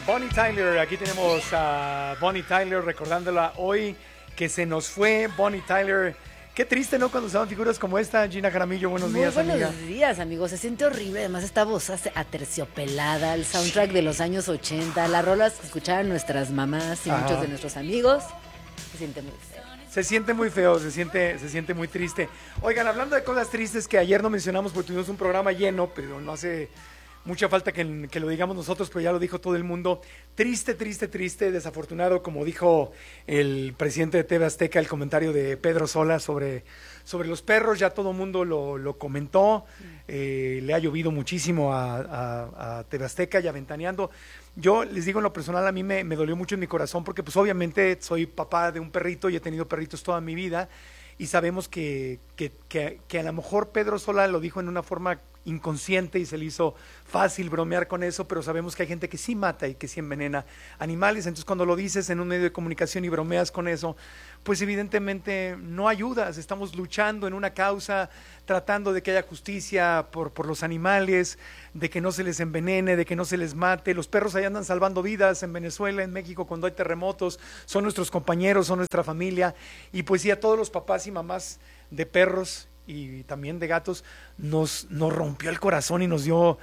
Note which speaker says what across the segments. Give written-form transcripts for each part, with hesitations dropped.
Speaker 1: Bonnie Tyler, aquí tenemos a Bonnie Tyler recordándola hoy que se nos fue Bonnie Tyler. Qué triste, ¿no? Cuando se dan figuras como esta. Gina Jaramillo, buenos días, amiga.
Speaker 2: Buenos días, amigos. Se siente horrible. Además, esta voz aterciopelada, el soundtrack de los años 80, las rolas que escuchaban nuestras mamás y muchos de nuestros amigos. Se siente muy feo.
Speaker 1: Se siente muy feo, se siente muy triste. Oigan, hablando de cosas tristes que ayer no mencionamos porque tuvimos un programa lleno, pero no hace mucha falta que lo digamos nosotros, pero ya lo dijo todo el mundo. Triste, triste, triste, desafortunado, como dijo el presidente de TV Azteca, el comentario de Pedro Sola sobre los perros, ya todo el mundo lo comentó, le ha llovido muchísimo a TV Azteca y a Ventaneando. Yo les digo en lo personal, a mí me dolió mucho en mi corazón porque pues obviamente soy papá de un perrito y he tenido perritos toda mi vida y sabemos que a lo mejor Pedro Sola lo dijo en una forma inconsciente y se le hizo fácil bromear con eso, pero sabemos que hay gente que sí mata y que sí envenena animales, entonces cuando lo dices en un medio de comunicación y bromeas con eso, pues evidentemente no ayudas. Estamos luchando en una causa, tratando de que haya justicia por los animales, de que no se les envenene, de que no se les mate. Los perros ahí andan salvando vidas en Venezuela, en México, cuando hay terremotos, son nuestros compañeros, son nuestra familia, y pues sí, a todos los papás y mamás de perros y también de gatos, nos rompió el corazón y nos dio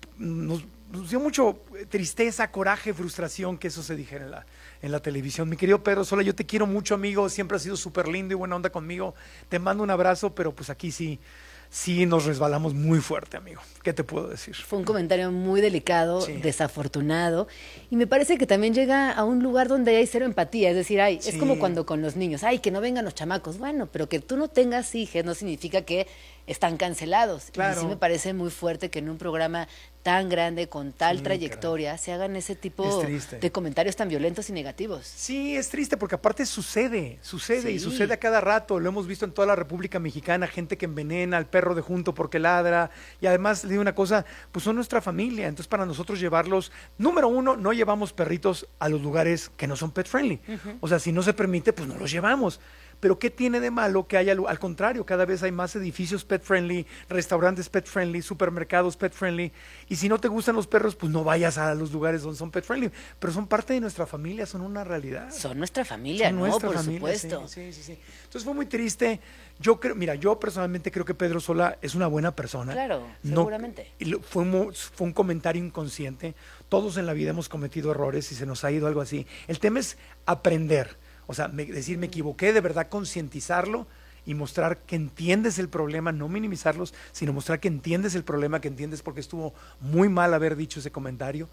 Speaker 1: mucho tristeza, coraje, frustración que eso se dijera en la televisión. Mi querido Pedro Sola, yo te quiero mucho, amigo, siempre has sido súper lindo y buena onda conmigo, te mando un abrazo, pero pues aquí sí nos resbalamos muy fuerte, amigo. ¿Qué te puedo decir?
Speaker 2: Fue un comentario muy delicado, desafortunado, y me parece que también llega a un lugar donde hay cero empatía, es decir, es como cuando con los niños, que no vengan los chamacos, bueno, pero que tú no tengas hijos no significa que están cancelados. Claro. Y sí me parece muy fuerte que en un programa tan grande, con tal trayectoria, se hagan ese tipo de comentarios tan violentos y negativos.
Speaker 1: Sí, es triste porque aparte sucede y sucede a cada rato. Lo hemos visto en toda la República Mexicana, gente que envenena al perro de junto porque ladra. Y además, le digo una cosa, pues son nuestra familia. Entonces, para nosotros llevarlos, número uno, no llevamos perritos a los lugares que no son pet friendly. O sea, si no se permite, pues no los llevamos. Pero ¿qué tiene de malo que haya, al contrario, cada vez hay más edificios pet friendly, restaurantes pet friendly, supermercados pet friendly, y si no te gustan los perros, pues no vayas a los lugares donde son pet friendly, pero son parte de nuestra familia, son una realidad.
Speaker 2: Son nuestra familia, por supuesto.
Speaker 1: Sí. Entonces fue muy triste. Yo personalmente creo que Pedro Sola es una buena persona.
Speaker 2: Claro, seguramente.
Speaker 1: Fue un comentario inconsciente. Todos en la vida hemos cometido errores y se nos ha ido algo así. El tema es aprender. O sea, decir me equivoqué, de verdad concientizarlo y mostrar que entiendes el problema, no minimizarlos, sino mostrar que entiendes el problema, que entiendes por qué estuvo muy mal haber dicho ese comentario,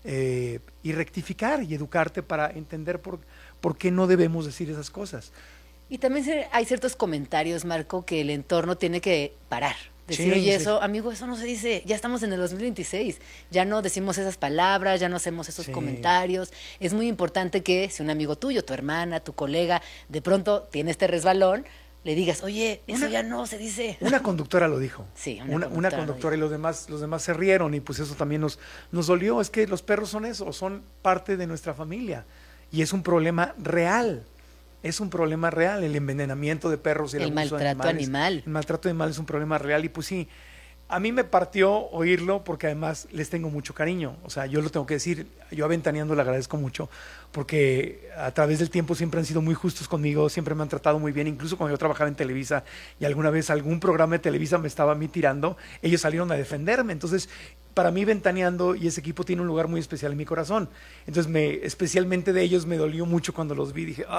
Speaker 1: y rectificar y educarte para entender por qué no debemos decir esas cosas.
Speaker 2: Y también hay ciertos comentarios, Marco, que el entorno tiene que parar. Decir, eso, amigo, eso no se dice, ya estamos en el 2026, ya no decimos esas palabras, ya no hacemos esos comentarios. Es muy importante que si un amigo tuyo, tu hermana, tu colega, de pronto tiene este resbalón, le digas, oye, eso ya no se dice.
Speaker 1: Una conductora lo dijo.
Speaker 2: Sí,
Speaker 1: una conductora y los demás se rieron y pues eso también nos dolió. Es que los perros son eso, son parte de nuestra familia y es un problema real. Es un problema real, el envenenamiento de perros y el abuso de animales. El maltrato animal es un problema real y pues sí, a mí me partió oírlo porque además les tengo mucho cariño. O sea, yo lo tengo que decir, yo a Ventaneando le agradezco mucho porque a través del tiempo siempre han sido muy justos conmigo, siempre me han tratado muy bien, incluso cuando yo trabajaba en Televisa y alguna vez algún programa de Televisa me estaba a mí tirando, ellos salieron a defenderme. Entonces, para mí Ventaneando y ese equipo tiene un lugar muy especial en mi corazón. Entonces, especialmente de ellos me dolió mucho cuando los vi. Dije,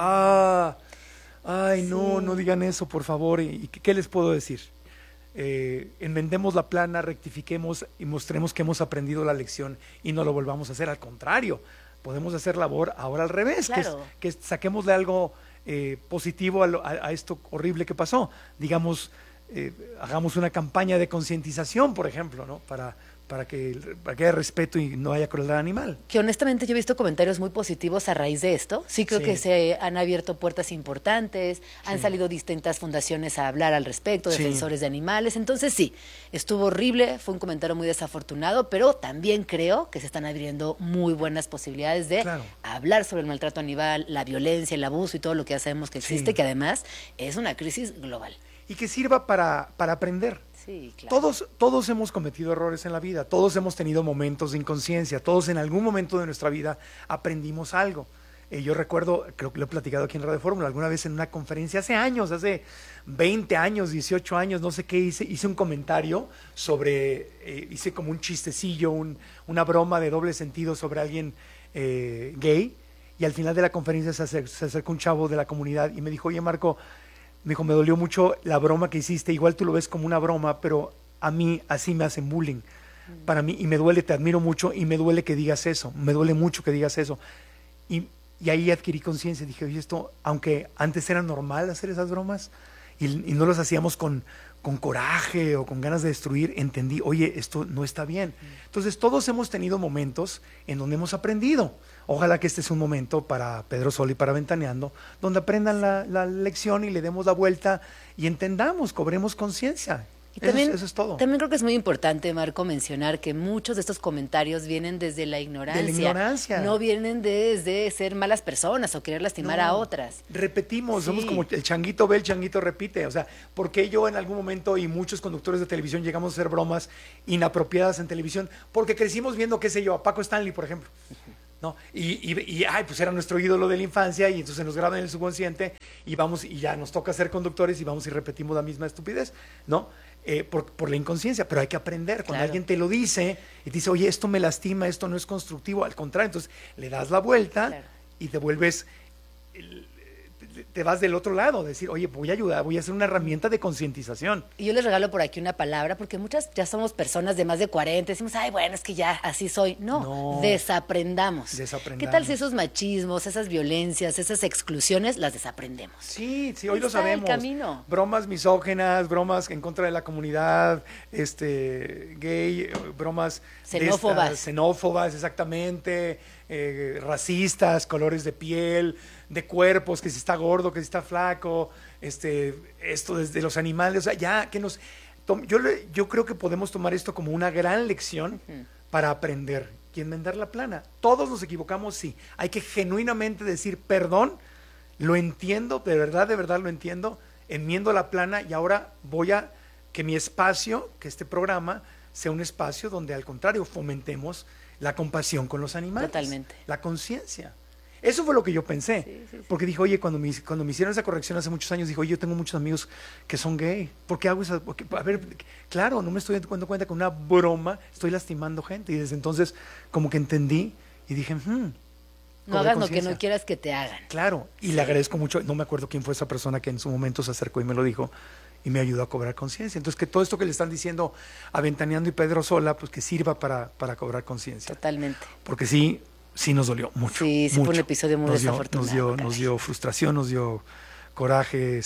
Speaker 1: no digan eso, por favor. ¿Y qué les puedo decir? Enmendemos la plana, rectifiquemos y mostremos que hemos aprendido la lección y no lo volvamos a hacer. Al contrario, podemos hacer labor ahora al revés, claro. que saquémosle algo positivo a esto horrible que pasó. Digamos, hagamos una campaña de concientización, por ejemplo, ¿no? Para que haya respeto y no haya crueldad animal.
Speaker 2: Que honestamente yo he visto comentarios muy positivos a raíz de esto. Sí creo que se han abierto puertas importantes, han salido distintas fundaciones a hablar al respecto, defensores de animales. Entonces sí, estuvo horrible, fue un comentario muy desafortunado, pero también creo que se están abriendo muy buenas posibilidades de hablar sobre el maltrato animal, la violencia, el abuso y todo lo que ya sabemos que existe, que además es una crisis global.
Speaker 1: Y que sirva para aprender.
Speaker 2: Sí, claro.
Speaker 1: Todos hemos cometido errores en la vida, todos hemos tenido momentos de inconsciencia, todos en algún momento de nuestra vida aprendimos algo. Yo recuerdo, creo que lo he platicado aquí en Radio Fórmula, alguna vez en una conferencia hace años, hace 20 años, 18 años, no sé qué, hice un comentario sobre, hice como un chistecillo, una broma de doble sentido sobre alguien gay, y al final de la conferencia se acercó un chavo de la comunidad y me dijo, oye Marco, me dijo, me dolió mucho la broma que hiciste, igual tú lo ves como una broma, pero a mí así me hacen bullying. Para mí, y me duele, te admiro mucho, y me duele que digas eso, me duele mucho que digas eso. Y ahí adquirí conciencia, dije, oye, esto, aunque antes era normal hacer esas bromas, y no los hacíamos con coraje o con ganas de destruir, entendí, oye, esto no está bien. Entonces, todos hemos tenido momentos en donde hemos aprendido. Ojalá que este es un momento para Pedro Sola y para Ventaneando, donde aprendan la lección y le demos la vuelta y entendamos, cobremos conciencia.
Speaker 2: Y también,
Speaker 1: eso es todo.
Speaker 2: También creo que es muy importante, Marco, mencionar que muchos de estos comentarios vienen desde la ignorancia.
Speaker 1: De la ignorancia.
Speaker 2: No vienen desde ser malas personas o querer lastimar a otras.
Speaker 1: Repetimos, somos como el changuito ve, el changuito repite. O sea, ¿por qué yo en algún momento y muchos conductores de televisión llegamos a hacer bromas inapropiadas en televisión? Porque crecimos viendo, qué sé yo, a Paco Stanley, por ejemplo. ¿No? Pues era nuestro ídolo de la infancia y entonces nos graban en el subconsciente y vamos y ya nos toca ser conductores y vamos y repetimos la misma estupidez, ¿no? Por la inconsciencia, pero hay que aprender. Cuando alguien te lo dice y te dice, oye, esto me lastima, esto no es constructivo, al contrario, entonces le das la vuelta y te vuelves, te vas del otro lado, decir, oye, voy a ayudar, voy a hacer una herramienta de concientización.
Speaker 2: Y yo les regalo por aquí una palabra, porque muchas ya somos personas de más de 40, decimos, ay, bueno, es que ya así soy. No, desaprendamos. ¿Qué tal si esos machismos, esas violencias, esas exclusiones, las desaprendemos?
Speaker 1: Sí, hoy lo sabemos.
Speaker 2: El camino.
Speaker 1: Bromas misógenas, bromas en contra de la comunidad gay, bromas xenófobas, exactamente, racistas, colores de piel, de cuerpos, que si está gordo, que si está flaco, esto desde los animales, o sea, ya que yo creo que podemos tomar esto como una gran lección para aprender y enmendar la plana. Todos nos equivocamos, sí. Hay que genuinamente decir perdón, lo entiendo, de verdad lo entiendo, enmiendo la plana y ahora voy a que mi espacio, que este programa sea un espacio donde al contrario fomentemos la compasión con los animales.
Speaker 2: Totalmente.
Speaker 1: La conciencia. Eso fue lo que yo pensé. Sí. Porque dije, oye, cuando me hicieron esa corrección hace muchos años, dije, oye, yo tengo muchos amigos que son gay. ¿Por qué hago eso? A ver, claro, no me estoy dando cuenta que con una broma estoy lastimando gente. Y desde entonces como que entendí y dije,
Speaker 2: no hagas lo que no quieras que te hagan.
Speaker 1: Claro, y le agradezco mucho. No me acuerdo quién fue esa persona que en su momento se acercó y me lo dijo. Y me ayudó a cobrar conciencia. Entonces, que todo esto que le están diciendo a Ventaneando y Pedro Sola, pues que sirva para cobrar conciencia.
Speaker 2: Totalmente.
Speaker 1: Porque sí nos dolió mucho.
Speaker 2: Sí,
Speaker 1: mucho.
Speaker 2: Fue un episodio muy desafortunado.
Speaker 1: Nos dio frustración, nos dio coraje,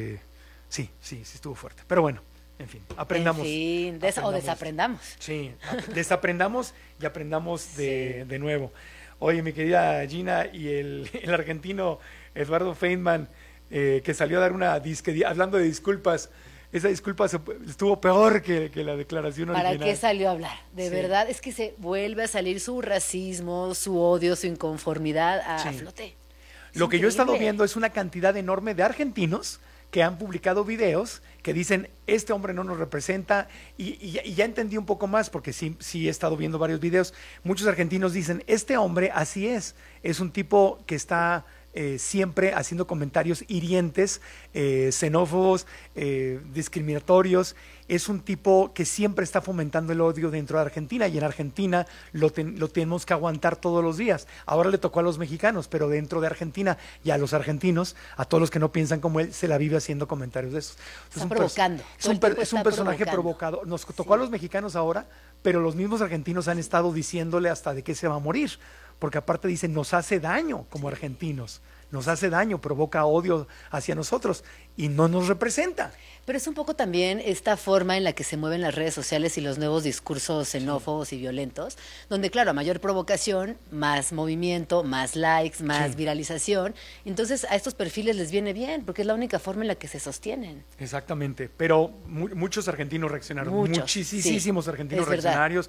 Speaker 1: sí, estuvo fuerte. Pero bueno, en fin, aprendamos.
Speaker 2: En fin, o desaprendamos.
Speaker 1: Sí, desaprendamos y aprendamos de nuevo. Oye, mi querida Gina y el argentino Eduardo Feynman, que salió a dar una hablando de disculpas. Esa disculpa estuvo peor que la declaración original.
Speaker 2: ¿Para qué salió a hablar? De verdad, es que se vuelve a salir su racismo, su odio, su inconformidad a flote.
Speaker 1: Lo que yo he estado viendo es una cantidad enorme de argentinos que han publicado videos que dicen, este hombre no nos representa, y ya entendí un poco más, porque sí he estado viendo varios videos. Muchos argentinos dicen, este hombre así es un tipo que está siempre haciendo comentarios hirientes, xenófobos, discriminatorios. Es un tipo que siempre está fomentando el odio dentro de Argentina, y en Argentina lo tenemos que aguantar todos los días. Ahora le tocó a los mexicanos, pero dentro de Argentina y a los argentinos, a todos los que no piensan como él, se la vive haciendo comentarios de esos.
Speaker 2: Está provocando.
Speaker 1: Es un personaje provocador. Nos tocó a los mexicanos ahora, pero los mismos argentinos han estado diciéndole hasta de qué se va a morir. Porque aparte dicen, nos hace daño como argentinos, nos hace daño, provoca odio hacia nosotros y no nos representa.
Speaker 2: Pero es un poco también esta forma en la que se mueven las redes sociales y los nuevos discursos xenófobos y violentos, donde claro, a mayor provocación, más movimiento, más likes, más viralización. Entonces a estos perfiles les viene bien, porque es la única forma en la que se sostienen.
Speaker 1: Exactamente, pero muchos argentinos reaccionaron, muchísimos argentinos reaccionarios.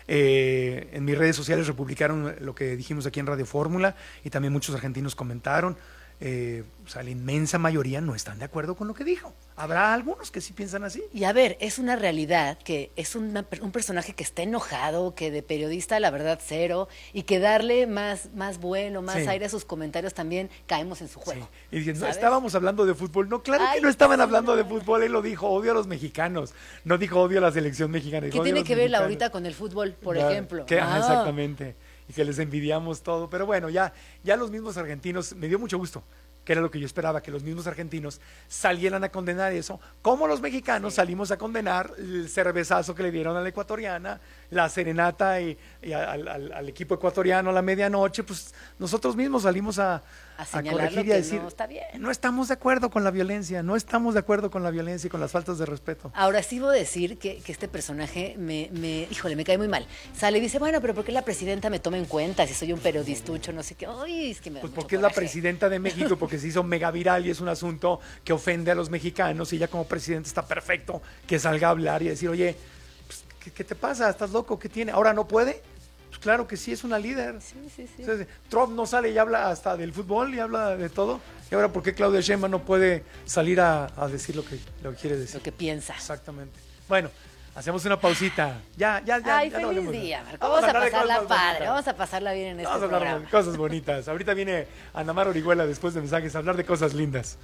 Speaker 1: En mis redes sociales republicaron lo que dijimos aquí en Radio Fórmula y también muchos argentinos comentaron. o sea, la inmensa mayoría no están de acuerdo con lo que dijo. Habrá algunos que sí piensan así.
Speaker 2: Y a ver, es una realidad que es un personaje que está enojado, que de periodista la verdad cero, y que darle más vuelo, más aire a sus comentarios también caemos en su juego.
Speaker 1: Sí. Y diciendo, estábamos hablando de fútbol. No, claro que no estaban hablando de fútbol. Él lo dijo, odio a los mexicanos. No dijo odio a la selección mexicana.
Speaker 2: ¿Qué tiene que ver la ahorita con el fútbol, por ejemplo?
Speaker 1: Exactamente. Y que les envidiamos todo. Pero bueno, ya los mismos argentinos, me dio mucho gusto, que era lo que yo esperaba, que los mismos argentinos salieran a condenar eso, como los mexicanos salimos a condenar el cervezazo que le dieron a la ecuatoriana, la serenata y al equipo ecuatoriano a la medianoche. Pues nosotros mismos salimos a corregir y a decir,
Speaker 2: no está bien.
Speaker 1: No estamos de acuerdo con la violencia, no estamos de acuerdo con la violencia y con las faltas de respeto.
Speaker 2: Ahora sí voy a decir que este personaje híjole, me cae muy mal. Sale y dice, bueno, pero ¿por qué la presidenta me toma en cuenta si soy un periodistucho, no sé qué? Ay, es que me da
Speaker 1: Pues
Speaker 2: mucho
Speaker 1: porque
Speaker 2: coraje.
Speaker 1: Es la presidenta de México, porque se hizo mega viral y es un asunto que ofende a los mexicanos, y ella como presidenta está perfecto que salga a hablar y decir, oye, pues, ¿qué te pasa? ¿Estás loco? ¿Qué tiene? ¿Ahora no puede? Pues claro que sí, es una líder.
Speaker 2: Sí.
Speaker 1: Entonces, Trump no sale y habla hasta del fútbol y habla de todo. ¿Y ahora por qué Claudia Sheinbaum no puede salir a decir lo que quiere decir?
Speaker 2: Lo que piensa.
Speaker 1: Exactamente. Bueno, hacemos una pausita. Ya.
Speaker 2: Ay,
Speaker 1: ya
Speaker 2: feliz
Speaker 1: no
Speaker 2: día, Marco. Vamos a
Speaker 1: hablar de
Speaker 2: pasarla
Speaker 1: cosas
Speaker 2: padre,
Speaker 1: bonitas.
Speaker 2: vamos a pasarla bien en este
Speaker 1: Vamos a hablar
Speaker 2: programa.
Speaker 1: de cosas bonitas. Ahorita viene Ana Mar Orihuela después de mensajes a hablar de cosas lindas.